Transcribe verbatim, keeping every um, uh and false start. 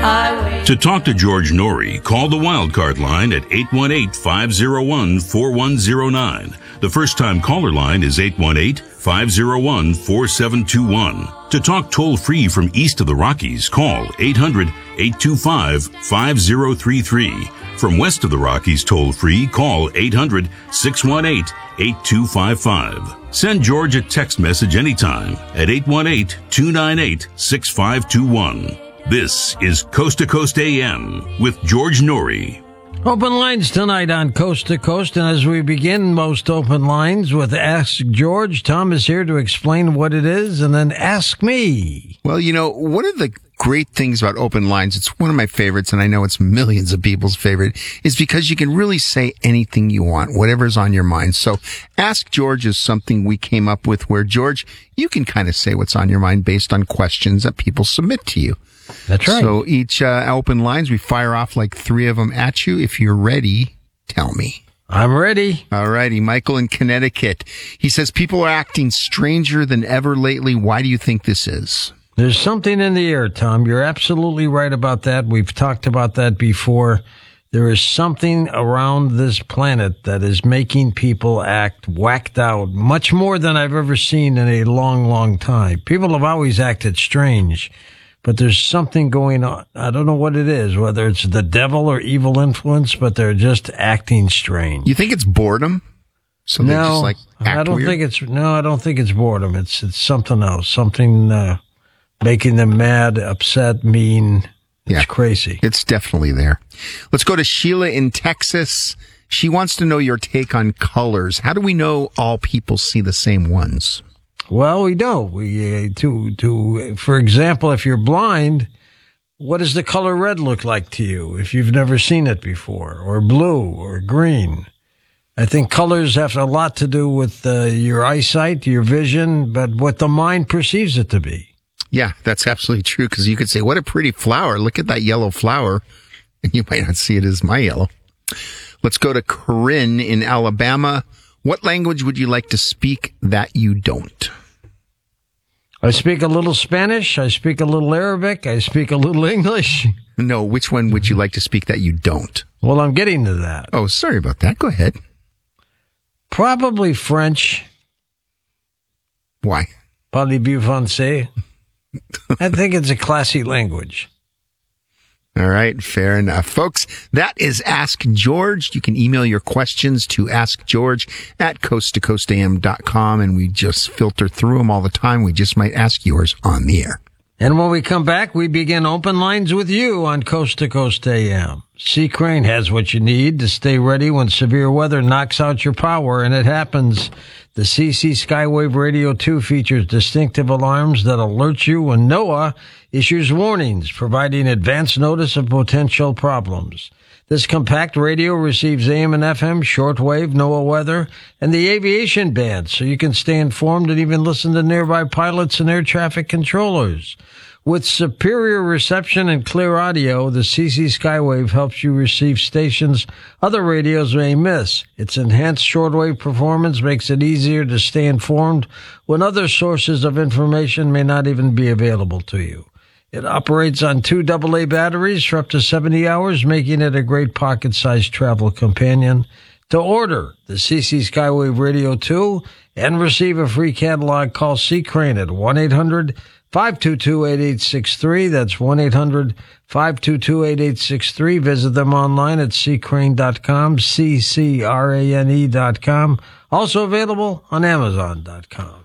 To talk to George Norrie, call the Wildcard line at eight one eight, five oh one, four one oh nine. The first-time caller line is eight one eight, five oh one, four seven two one. To talk toll-free from east of the Rockies, call eight hundred, eight two five, five oh three three. From west of the Rockies toll-free, call eight hundred, six one eight, eight two five five. Send George a text message anytime at eight one eight, two nine eight, six five two one. This is Coast to Coast A M with George Norrie. Open lines tonight on Coast to Coast, and as we begin most open lines with Ask George, Tom is here to explain what it is, and then Ask Me. Well, you know, one of the great things about open lines, it's one of my favorites, and I know it's millions of people's favorite, is because you can really say anything you want, whatever's on your mind. So Ask George is something we came up with where, George, you can kind of say what's on your mind based on questions that people submit to you. That's right. So each uh, open lines, we fire off like three of them at you. If you're ready, tell me. I'm ready. All righty. Michael in Connecticut. He says, people are acting stranger than ever lately. Why do you think this is? There's something in the air, Tom. You're absolutely right about that. We've talked about that before. There is something around this planet that is making people act whacked out much more than I've ever seen in a long, long time. People have always acted strange. But there's something going on. I don't know what it is, whether it's the devil or evil influence, but they're just acting strange. You think it's boredom? So no, they just like act I don't weird? think it's, no, I don't think it's boredom. It's, it's something else, something, uh, making them mad, upset, mean. It's yeah, crazy. It's definitely there. Let's go to Sheila in Texas. She wants to know your take on colors. How do we know all people see the same ones? Well, we don't. We, uh, to, to, for example, if you're blind, what does the color red look like to you if you've never seen it before, or blue or green? I think colors have a lot to do with uh, your eyesight, your vision, but what the mind perceives it to be. Yeah, that's absolutely true, because you could say, what a pretty flower. Look at that yellow flower. And you might not see it as my yellow. Let's go to Corinne in Alabama. What language would you like to speak that you don't? I speak a little Spanish. I speak a little Arabic. I speak a little English. No, which one would you like to speak that you don't? Well, I'm getting to that. Oh, sorry about that. Go ahead. Probably French. Why? Parlez-vous français? I think it's a classy language. All right, fair enough. Folks, that is Ask George. You can email your questions to askgeorge at coast to coast a m dot com, and we just filter through them all the time. We just might ask yours on the air. And when we come back, we begin open lines with you on Coast to Coast A M. Sea Crane has what you need to stay ready when severe weather knocks out your power, and it happens. The C C Skywave Radio two features distinctive alarms that alert you when NOAA issues warnings, providing advance notice of potential problems. This compact radio receives A M and F M, shortwave, NOAA weather, and the aviation band, so you can stay informed and even listen to nearby pilots and air traffic controllers. With superior reception and clear audio, the C C Skywave helps you receive stations other radios may miss. Its enhanced shortwave performance makes it easier to stay informed when other sources of information may not even be available to you. It operates on two double A batteries for up to seventy hours, making it a great pocket-sized travel companion. To order the C C Skywave Radio two and receive a free catalog, call Sea Crane at one eight hundred, five two two, eight eight six three. That's one eight hundred, five two two, eight eight six three. Visit them online at sea crane dot com, C C R A N E dot com. Also available on amazon dot com.